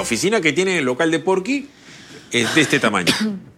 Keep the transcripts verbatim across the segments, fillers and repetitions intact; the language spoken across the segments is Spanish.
oficina que tiene en el local de Porky es de este tamaño.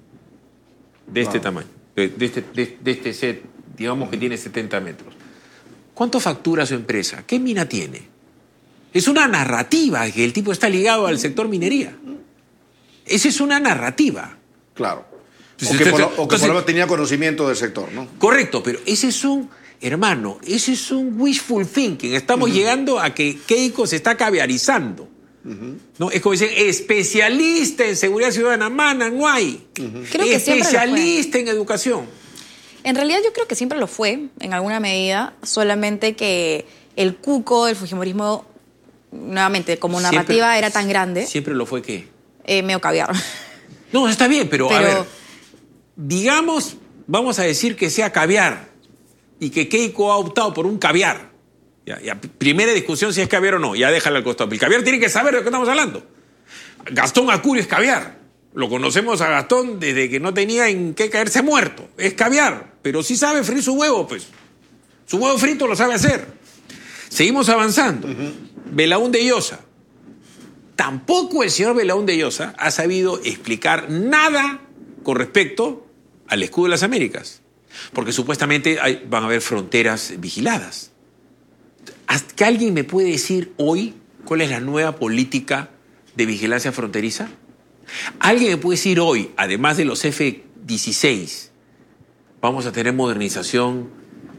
De este wow. tamaño. De, de, este, de, de este set, digamos que tiene setenta metros. ¿Cuánto factura su empresa? ¿Qué mina tiene? Es una narrativa que el tipo está ligado al sector minería. Esa es una narrativa. Claro. O que, por, o que por lo menos tenía conocimiento del sector, ¿no? Correcto, pero ese es un, hermano, ese es un wishful thinking. Estamos uh-huh. llegando a que Keiko se está caviarizando. Uh-huh. ¿No? Es como dicen, especialista en seguridad ciudadana, mana, no hay. Uh-huh. Creo que especialista en educación. En realidad yo creo que siempre lo fue, en alguna medida, solamente que el cuco, el fujimorismo, nuevamente, como narrativa siempre, era tan grande. ¿Siempre lo fue qué? Eh, medio caviar. No, está bien, pero, pero... a ver, digamos, vamos a decir que sea caviar y que Keiko ha optado por un caviar. Ya, ya, primera discusión si es caviar o no, ya déjala al costado. El caviar tiene que saber de qué estamos hablando. Gastón Acurio es caviar. Lo conocemos a Gastón desde que no tenía en qué caerse muerto. Es caviar, pero sí sabe freír su huevo, pues. Su huevo frito lo sabe hacer. Seguimos avanzando. Uh-huh. Belaúnde Llosa. Tampoco el señor Belaúnde Llosa ha sabido explicar nada con respecto al escudo de las Américas. Porque supuestamente hay, van a haber fronteras vigiladas. ¿Que alguien me puede decir hoy cuál es la nueva política de vigilancia fronteriza? ¿Alguien me puede decir hoy, además de los F dieciséis, vamos a tener modernización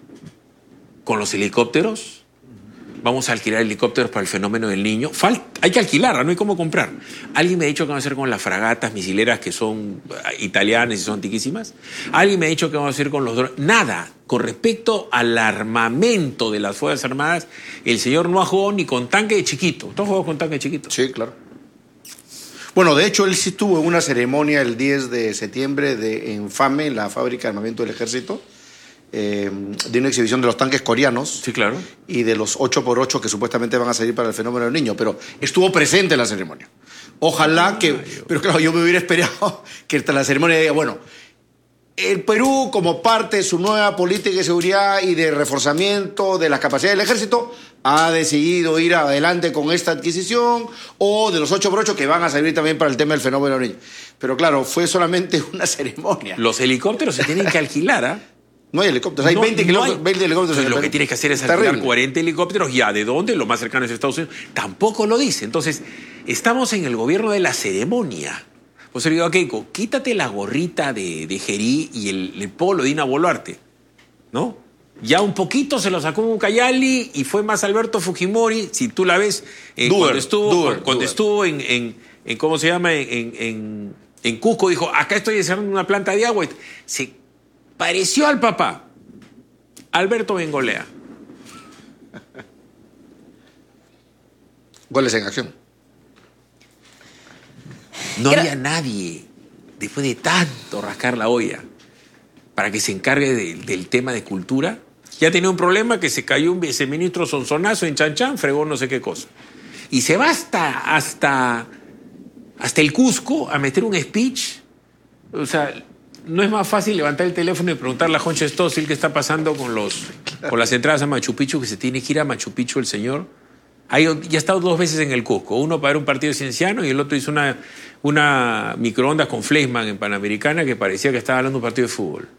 con los helicópteros? ¿Vamos a alquilar helicópteros para el fenómeno del Niño? Falta, hay que alquilar, no hay cómo comprar. ¿Alguien me ha dicho qué vamos a hacer con las fragatas misileras que son italianas y son antiquísimas? ¿Alguien me ha dicho qué vamos a hacer con los drones? Nada. Con respecto al armamento de las Fuerzas Armadas, el señor no ha jugado ni con tanque de chiquito. ¿Tú has jugado con tanque de chiquito? Sí, claro. Bueno, de hecho, él sí estuvo en una ceremonia el diez de septiembre de, en FAME, en la fábrica de armamento del ejército, eh, de una exhibición de los tanques coreanos. Sí, claro. Y de los ocho por ocho que supuestamente van a salir para el fenómeno del Niño. Pero estuvo presente en la ceremonia. Ojalá que... Pero claro, yo me hubiera esperado que hasta la ceremonia diga, bueno, el Perú, como parte de su nueva política de seguridad y de reforzamiento de las capacidades del ejército, ha decidido ir adelante con esta adquisición, o de los ocho por ocho que van a servir también para el tema del fenómeno del Niño. Pero claro, fue solamente una ceremonia. Los helicópteros se tienen que alquilar, ¿ah? ¿eh? No hay helicópteros, hay no, veinte, no hay. veinte helicópteros. Entonces, lo que tienes que hacer es alquilar terrible. cuarenta helicópteros, ya, ¿de dónde? Lo más cercano es Estados Unidos. Tampoco lo dice. Entonces, estamos en el gobierno de la ceremonia. Pues le digo a Keiko, quítate la gorrita de, de Gerí y el, el polo de Dina Boluarte, ¿no? Ya un poquito se lo sacó un Ucayali y fue más Alberto Fujimori, si tú la ves, eh, Duer, cuando estuvo, Duer, cuando Duer. estuvo en, en, en, ¿cómo se llama? En, en, en Cusco, dijo, acá estoy desarrollando una planta de agua. Se pareció al papá, Alberto Bengolea. Goles en acción. No había nadie, después de tanto rascar la olla, para que se encargue de, del tema de cultura. Ya tenía un problema que se cayó un viceministro sonzonazo en Chanchán, fregó no sé qué cosa. Y se va hasta, hasta, hasta el Cusco a meter un speech. O sea, no es más fácil levantar el teléfono y preguntarle a Joncho Stossel qué está pasando con, los, con las entradas a Machu Picchu, que se tiene que ir a Machu Picchu el señor. Ahí ya ha estado dos veces en el Cusco. Uno para ver un partido cienciano y el otro hizo una, una microondas con Fleischmann en Panamericana que parecía que estaba hablando de un partido de fútbol.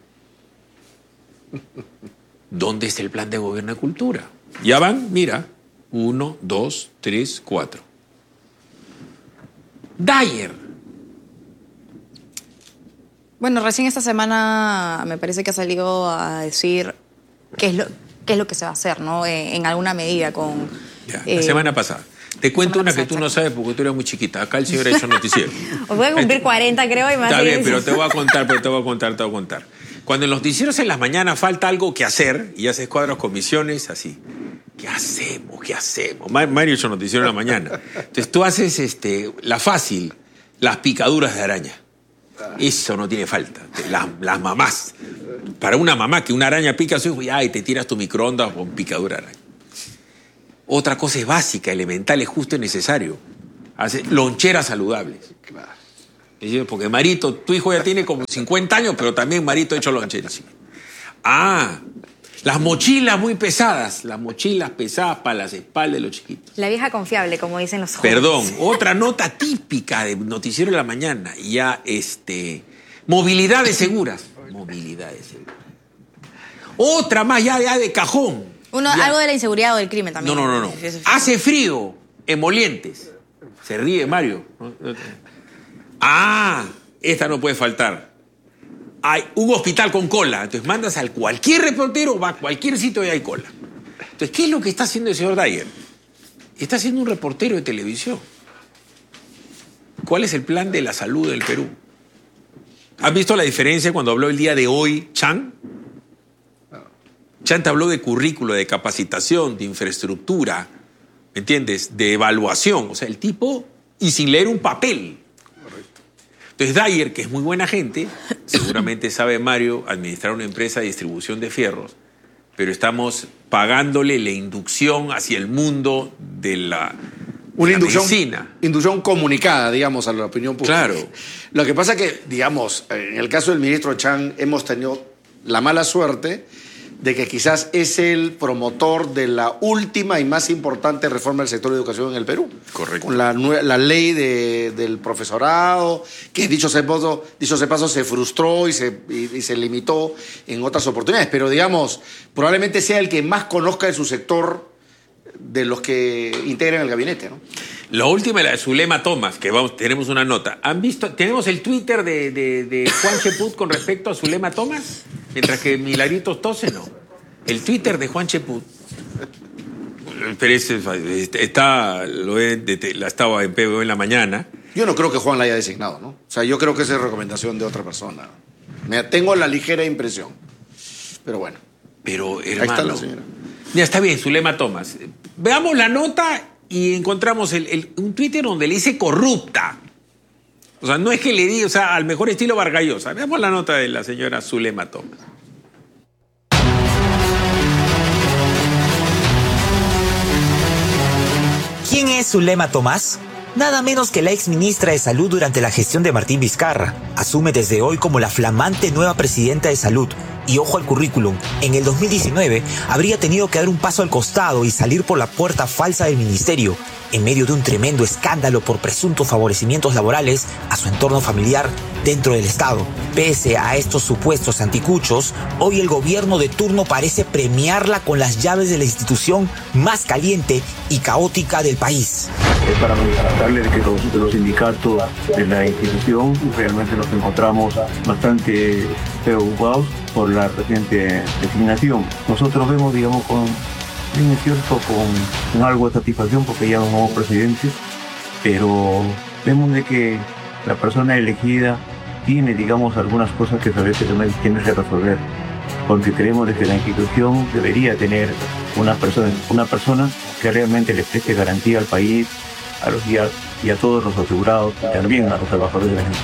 ¿Dónde está el plan de gobierno de cultura? Ya van, mira, uno, dos, tres, cuatro. Dyer. Bueno, recién esta semana me parece que ha salido a decir qué es lo, qué es lo que se va a hacer, ¿no? En, en alguna medida con... Ya, eh, la semana pasada. Te cuento una que tú no sabes porque tú eres muy chiquita. Acá el señor ha hecho noticiero. Os voy a cumplir cuarenta, creo, y más. Está bien, pero te voy a contar, pero te voy a contar, te voy a contar. Cuando en los noticieros en las mañanas falta algo que hacer y haces cuadros, comisiones, así. ¿Qué hacemos? ¿Qué hacemos? Mario hizo noticiero en la mañana. Entonces tú haces este, la fácil, las picaduras de araña. Eso no tiene falta. Las, las mamás. Para una mamá que una araña pica a su hijo, y te tiras tu microondas con picadura de araña. Otra cosa es básica, elemental, es justo y necesario. Hace loncheras saludables. Porque Marito, tu hijo ya tiene como cincuenta años, pero también Marito ha hecho loncheras. Ah, Las mochilas muy pesadas, las mochilas pesadas para las espaldas de los chiquitos. La vieja confiable, como dicen los jóvenes. Perdón, otra nota típica de Noticiero de la Mañana, ya este, movilidades seguras. Movilidades seguras. Otra más ya, ya de cajón. Uno, ya. Algo de la inseguridad o del crimen también. No, no, no, no. Hace frío, emolientes. Se ríe Mario. Ah, esta no puede faltar. Hay un hospital con cola. Entonces mandas al cualquier reportero, va a cualquier sitio y hay cola. Entonces, ¿qué es lo que está haciendo el señor Dyer? Está siendo un reportero de televisión. ¿Cuál es el plan de la salud del Perú? ¿Has visto la diferencia cuando habló el día de hoy Chan? Chan te habló de currículo, de capacitación, de infraestructura, ¿me entiendes? De evaluación. O sea, el tipo, y sin leer un papel. Entonces Dyer, que es muy buena gente, seguramente sabe Mario administrar una empresa de distribución de fierros, pero estamos pagándole la inducción hacia el mundo de la, Una la inducción, medicina. inducción comunicada, digamos, a la opinión pública. Claro. Lo que pasa que, digamos, en el caso del ministro Chan hemos tenido la mala suerte de que quizás es el promotor de la última y más importante reforma del sector de educación en el Perú. Correcto. Con la, la ley de, del profesorado, que dicho sea paso, dicho sea paso se frustró y se, y, y se limitó en otras oportunidades. Pero, digamos, probablemente sea el que más conozca de su sector de los que integran el gabinete, ¿no? La última es la de Zulema Thomas, que vamos, tenemos una nota. ¿Han visto? ¿Tenemos el Twitter de, de, de Juan Cheput con respecto a Zulema Thomas? Mientras que Milagritos tose, no. El Twitter de Juan Cheput. Pero ese, está, lo he, la estaba en P B O en la mañana. Yo no creo que Juan la haya designado, ¿no? O sea, yo creo que esa es recomendación de otra persona. Me tengo la ligera impresión. Pero bueno. Pero, hermano. Ahí está la señora. Ya está bien, Zulema Thomas. Veamos la nota y encontramos el, el, un Twitter donde le dice corrupta. O sea, no es que le diga, o sea, al mejor estilo Vargas Llosa. Veamos la nota de la señora Zulema Thomas. ¿Quién es Zulema Thomas? Nada menos que la ex ministra de Salud durante la gestión de Martín Vizcarra. Asume desde hoy como la flamante nueva presidenta de Salud. Y ojo al currículum, en el dos mil diecinueve habría tenido que dar un paso al costado y salir por la puerta falsa del ministerio, en medio de un tremendo escándalo por presuntos favorecimientos laborales a su entorno familiar dentro del Estado. Pese a estos supuestos anticuchos, hoy el gobierno de turno parece premiarla con las llaves de la institución más caliente y caótica del país. Es para manifestarle que los, los sindicatos de la institución realmente nos encontramos bastante preocupados por la reciente designación. Nosotros vemos, digamos, con, bien es cierto, con, con algo de satisfacción porque ya un nuevo presidente, pero vemos de que la persona elegida tiene, digamos, algunas cosas que a veces tiene que resolver, porque creemos de que la institución debería tener una persona, una persona que realmente le preste garantía al país, a los y a, y a todos los asegurados y también a los trabajadores de la gente.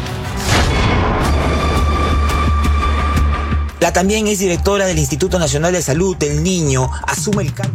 La también es directora del Instituto Nacional de Salud del Niño, asume el cargo.